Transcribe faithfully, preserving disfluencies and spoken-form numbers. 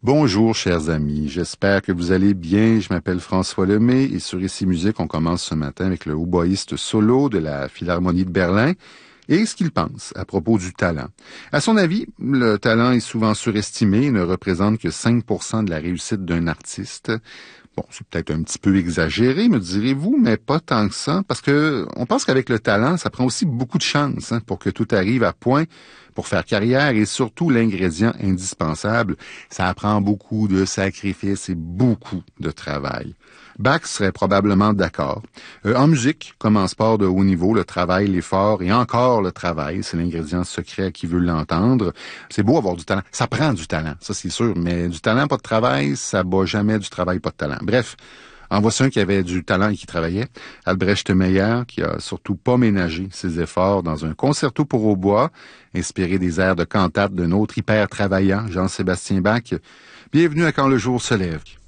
Bonjour, chers amis. J'espère que vous allez bien. Je m'appelle François Lemay et sur Ici Musique, on commence ce matin avec le hautboïste solo de la Philharmonie de Berlin et ce qu'il pense à propos du talent. À son avis, le talent est souvent surestimé et ne représente que cinq pour cent de la réussite d'un artiste. Bon, c'est peut-être un petit peu exagéré, me direz-vous, mais pas tant que ça, parce que on pense qu'avec le talent, ça prend aussi beaucoup de chance hein, pour que tout arrive à point pour faire carrière et surtout l'ingrédient indispensable, ça prend beaucoup de sacrifices et beaucoup de travail. Bach serait probablement d'accord. Euh, en musique, comme en sport de haut niveau, le travail, l'effort et encore le travail, c'est l'ingrédient secret à qui veut l'entendre. C'est beau avoir du talent. Ça prend du talent, ça c'est sûr, mais du talent, pas de travail, ça bat jamais du travail, pas de talent. Bref, en voici un qui avait du talent et qui travaillait. Albrecht Meyer, qui a surtout pas ménagé ses efforts dans un concerto pour hautbois, inspiré des airs de cantate d'un autre hyper travaillant, Jean-Sébastien Bach. Bienvenue à Quand le jour se lève.